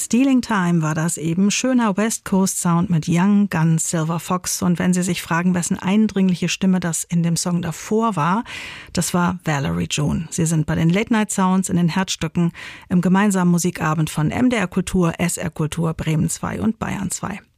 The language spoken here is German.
Stealing Time war das eben. Schöner West Coast Sound mit Young Gun Silver Fox. Und wenn Sie sich fragen, wessen eindringliche Stimme das in dem Song davor war, das war Valerie June. Sie sind bei den Late Night Sounds in den Herzstücken im gemeinsamen Musikabend von MDR Kultur, SR Kultur, Bremen 2 und Bayern 2.